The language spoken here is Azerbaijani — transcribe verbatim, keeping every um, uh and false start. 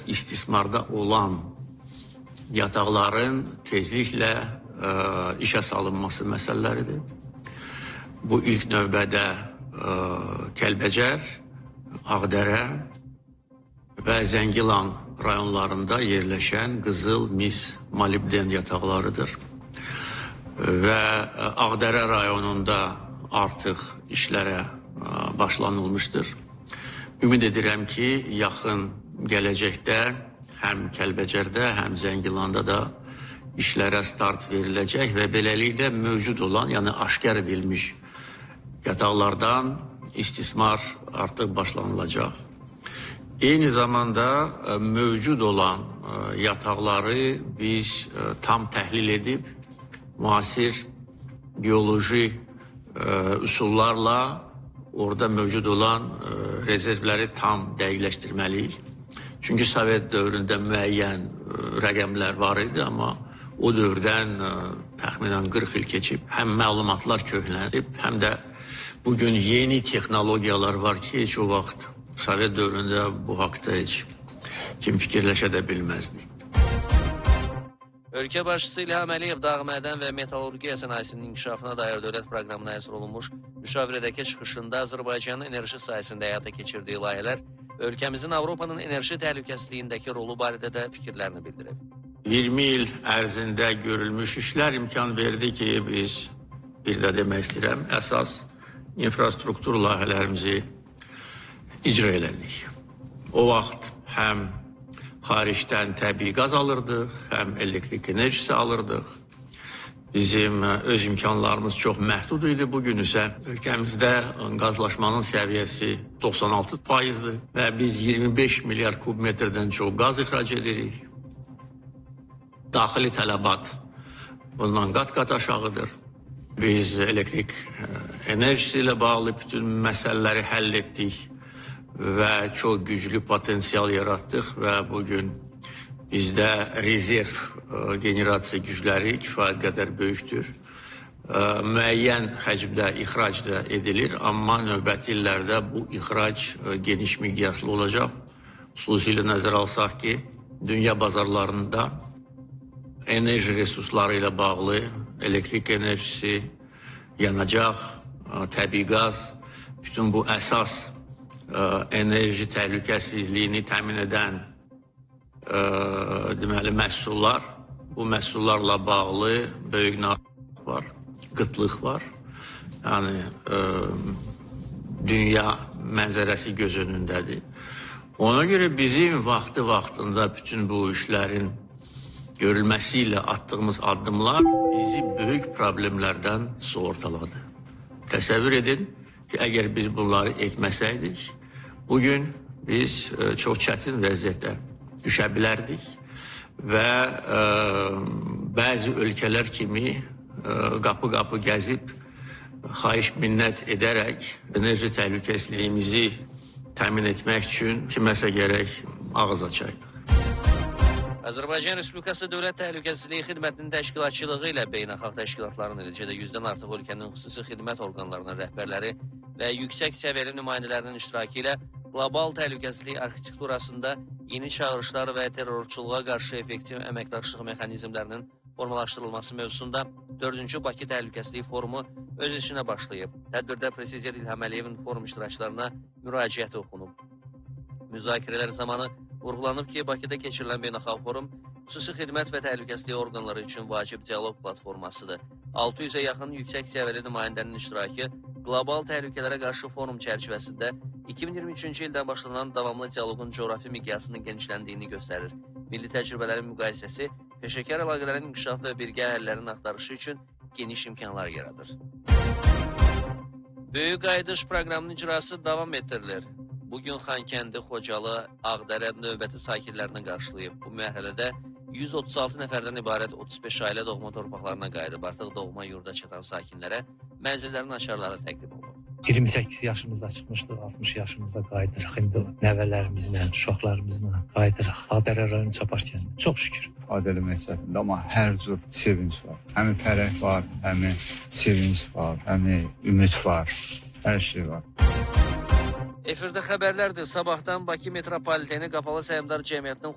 istismarda olan yataqların tezliklə ə, işə salınması məsələləridir. Bu ilk növbədə ə, Kəlbəcər, Ağdərə və Zəngilan rayonlarında yerləşən qızıl, mis, molibden yataqlarıdır. Və Ağdərə rayonunda artıq işlərə başlanılmışdır. Ümid edirəm ki, yaxın gələcəkdə həm Kəlbəcərdə, həm Zəngilanda da işlərə start veriləcək və beləliklə mövcud olan, yəni aşkar edilmiş yataqlardan istismar artıq başlanılacaq. Eyni zamanda mövcud olan yataqları biz tam təhlil edib, müasir geoloji üsullarla orada mövcud olan rezervləri tam dəqiqləşdirməliyik. Çünki Sovet dövründə müəyyən rəqəmlər var idi, amma o dövrdən təxminən qırx il keçib, həm məlumatlar köhnəlib, həm də bugün yeni texnologiyalar var ki, heç o vaxt Sovet dövründə bu haqda heç kim fikirləşə də bilməzdi. Ölkə başçısı İlham Əliyev dağ mədən və metallurgiya sənayesinin inkişafına dair dövlət proqramına həsr olunmuş müşavirədəki çıxışında Azərbaycanın enerji sahəsində həyata keçirdiyi layihələr ölkəmizin Avropanın enerji təhlükəsizliyindəki rolu barədə də fikirlərini bildirib. iyirmi il ərzində görülmüş işlər imkan verdi ki, biz bir də demək istəyirəm, əsas infrastruktur layihələrimizi icra elədik. O vaxt həm xaricdən təbii qaz alırdıq, həm elektrik enerjisi alırdıq. Bizim öz imkanlarımız çox məhdud idi. Bugün isə ölkəmizdə qazlaşmanın səviyyəsi doxsan altı faizdir və biz iyirmi beş milyar kubmetrdən çox qaz ixrac edirik. Daxili tələbat bundan qat-qat aşağıdır. Biz elektrik enerjisi ilə bağlı bütün məsələləri həll etdik və çox güclü potensial yaratdıq və bugün bizdə rezerv generasiya gücləri kifayət qədər böyükdür. Müəyyən həcmdə ixrac da edilir, amma növbəti illərdə bu ixrac geniş miqyaslı olacaq. Xüsusilə nəzərə alsaq ki, dünya bazarlarında enerji resursları ilə bağlı elektrik enerjisi, yanacaq, təbii qaz, bütün bu əsas enerji təhlükəsizliyini təmin edən ə, deməli məhsullar, bu məhsullarla bağlı böyük narahatlıq var, qıtlıq var. Yəni ə, dünya mənzərəsi göz önündədir. Ona görə bizim vaxtı-vaxtında bütün bu işlərin görülməsi ilə attığımız addımlar bizi böyük problemlərdən sığortaladı. Təsəvvür edin ki, əgər biz bunları etməsəydik, bugün biz ə, çox çətin vəziyyətə düşə bilərdik və ə, bəzi ölkələr kimi qapı-qapı gəzib, xahiş minnət edərək enerji təhlükəsizliyimizi təmin etmək üçün kiməsə gərək ağız açaydıq. Azərbaycan Respublikası Dövlət Təhlükəsizliyi Xidmətinin təşkilatçılığı ilə beynəlxalq təşkilatların, eləcə də yüzdən artıq ölkənin xüsusi xidmət orqanlarının rəhbərləri və yüksək səviyyəli nümayəndələrinin iştirakı ilə qlobal təhlükəsizlik arxitekturasında yeni çağırışlar və terrorçuluğa qarşı effektiv əməkdaşlıq mexanizmlərinin formalaşdırılması mövzusunda dördüncü Bakı Təhlükəsizlik Forumu öz işinə başlayıb. Tədbirdə Prezident İlham Əliyevin forum iştirakçılarına müraciəti oxunub. Müzakirələr zamanı vurğulanıb ki, Bakıda keçirilən beynəlxalq forum xüsusi xidmət və təhlükəsizlik orqanları üçün vacib dialoq platformasıdır. altı yüzə yaxın yüksək səviyyəli nümayəndənin iştirakı qlobal təhlükələrə qarşı forum çərçivəsində iki min iyirmi üçüncü ildən başlanan davamlı dialoqun coğrafi miqyasının genişləndiyini göstərir. Milli təcrübələrin müqayisəsi, peşəkar əlaqələrin inkişaf və birgə həllərin axtarışı üçün geniş imkanlar yaradır. Böyük qayıdış proqramının icrası davam etdirilir. Bugün Xankəndi, Xocalı, Ağdərə növbəti sakinlərini qarşılayıb. Bu mərhələdə yüz otuz altı nəfərdən ibarət otuz beş ailə doğma torpaqlarına qayıdıb. Artıq doğma yurda çatan sakinlərə mənzillərin açarları təqdim olunub. iyirmi səkkiz yaşımızda çıxmışdıq, altmış yaşımızda qayıdırıq. İndi nəvələrimizlə, uşaqlarımızla qayıdırıq. Ağdərə rayonu Çapaş kəndi. Çox şükür. İfadə eləmək istədim, amma hər cür sevinç var. Həmi fərəh var, həmi sevinç var, həmi ümid var, hər şey var. Efirdə xəbərlərdir. Sabahdan Bakı Metropoliteni Qapalı Səhmdar Cəmiyyətinin